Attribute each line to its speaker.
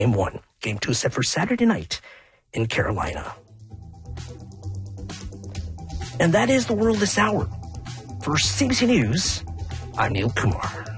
Speaker 1: Game 1. Game 2 set for Saturday night in Carolina. And that is the world this hour. For CBC News, I'm Neil Kumar.